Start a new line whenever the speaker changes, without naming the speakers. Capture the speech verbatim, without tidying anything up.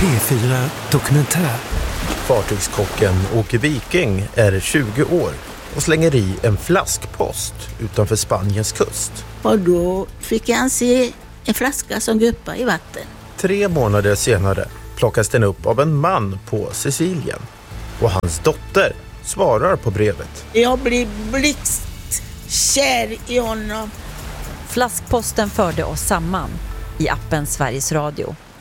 P fyra Dokumentär.
Fartygskocken Åke Viking är tjugo år och slänger i en flaskpost utanför Spaniens kust.
Och då fick han se en flaska som guppade i vatten.
Tre månader senare plockas den upp av en man på Sicilien. Och hans dotter svarar på brevet.
Jag blir blixtkär i honom.
Flaskposten förde oss samman i appen Sveriges Radio.